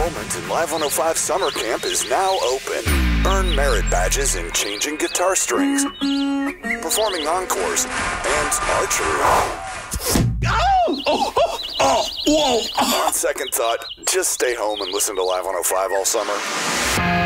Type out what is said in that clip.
enrollment in Live 105 Summer Camp is now open. Earn merit badges in changing guitar strings, performing encores, and archery. Whoa! On second thought, just stay home and listen to Live 105 all summer.